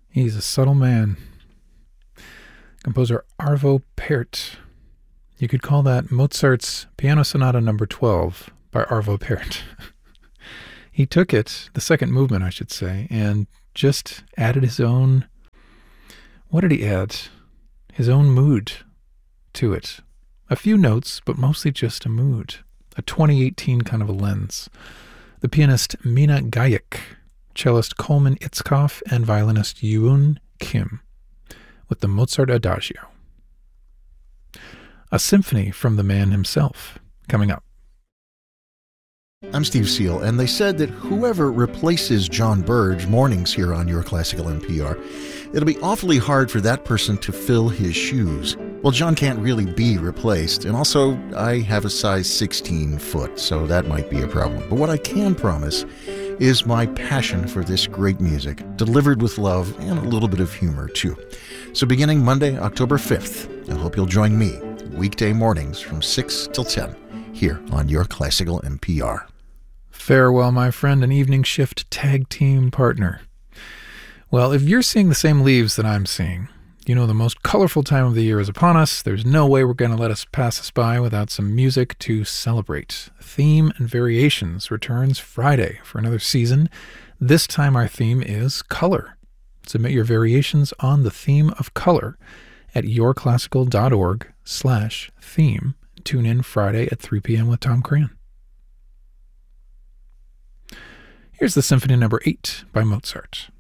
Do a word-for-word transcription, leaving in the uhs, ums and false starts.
He's a subtle man. Composer Arvo Pärt. You could call that Mozart's Piano Sonata Number twelve by Arvo Pärt. He took it, the second movement, I should say, and just added his own, what did he add? His own mood to it. A few notes, but mostly just a mood. A twenty eighteen kind of a lens. The pianist Mina Gajek, cellist Coleman Itzkoff, and violinist Yoon Kim with the Mozart Adagio. A symphony from the man himself, coming up. I'm Steve Seal, and they said that whoever replaces John Burge mornings here on Your Classical N P R, it'll be awfully hard for that person to fill his shoes. Well, John can't really be replaced, and also I have a size sixteen foot, so that might be a problem. But what I can promise is my passion for this great music, delivered with love and a little bit of humor, too. So beginning Monday, October fifth, I hope you'll join me weekday mornings from six till ten here on Your Classical N P R. Farewell, my friend, an evening shift tag team partner. Well, if you're seeing the same leaves that I'm seeing, you know the most colorful time of the year is upon us. There's no way we're going to let us pass us by without some music to celebrate. Theme and Variations returns Friday for another season. This time our theme is color. Submit your variations on the theme of color at yourclassical.org slash theme. Tune in Friday at three p.m. with Tom Cran. Here's the Symphony Number eight by Mozart.